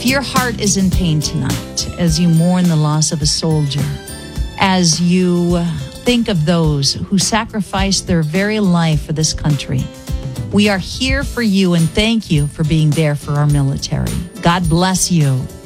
your heart is in pain tonight as you mourn the loss of a soldier, as you think of those who sacrificed their very life for this country, we are here for you and thank you for being there for our military. God bless you.